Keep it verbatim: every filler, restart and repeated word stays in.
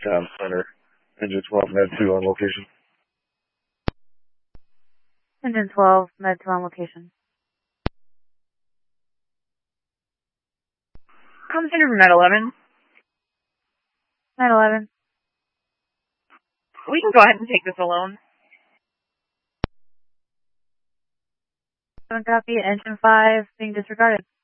Town Center. Engine twelve, Med two on location. Engine twelve, Med two on location. Comes in from Med eleven. Med eleven. We can go ahead and take this alone. Seven copy, engine five being disregarded.